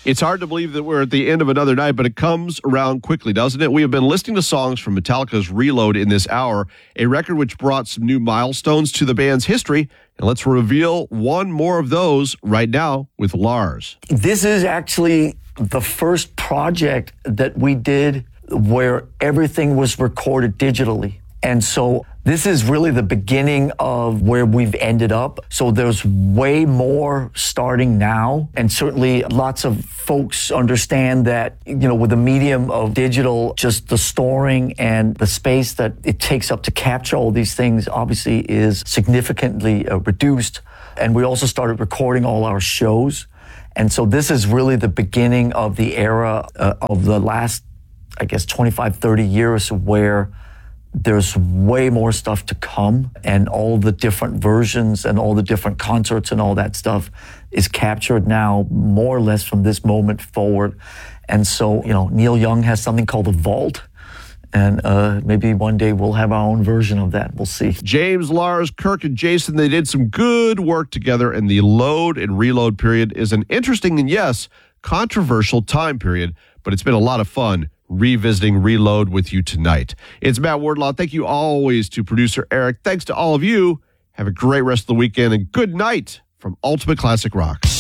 It's hard to believe that we're at the end of another night, but it comes around quickly, doesn't it? We have been listening to songs from Metallica's Reload in this hour, a record which brought some new milestones to the band's history. And let's reveal one more of those right now with Lars. This is actually the first project that we did where everything was recorded digitally. And so this is really the beginning of where we've ended up. So there's way more starting now. And certainly lots of folks understand that, with the medium of digital, just the storing and the space that it takes up to capture all these things obviously is significantly reduced. And we also started recording all our shows. And so this is really the beginning of the era of the last, 25, 30 years where there's way more stuff to come, and all the different versions and all the different concerts and all that stuff is captured now more or less from this moment forward. And so, Neil Young has something called The Vault, and maybe one day we'll have our own version of that. We'll see. James, Lars, Kirk, and Jason, they did some good work together, and the Load and Reload period is an interesting and, yes, controversial time period, but it's been a lot of fun revisiting Reload with you tonight. It's Matt Wardlaw. Thank you always to producer Eric. Thanks to all of you. Have a great rest of the weekend and good night from Ultimate Classic Rock.